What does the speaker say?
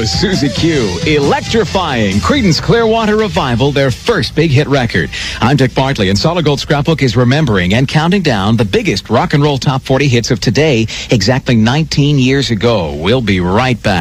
Oh, Susie Q. Electrifying Creedence Clearwater Revival, their first big hit record. I'm Dick Bartley, and Solid Gold Scrapbook is remembering and counting down the biggest rock and roll top 40 hits of today, exactly 19 years ago. We'll be right back.